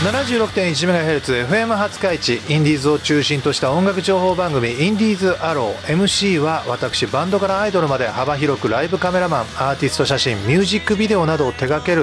76.1MHz FM 廿日市、インディーズを中心とした音楽情報番組インディーズアロー。 MC は私、バンドからアイドルまで幅広くライブカメラマン、アーティスト写真、ミュージックビデオなどを手掛ける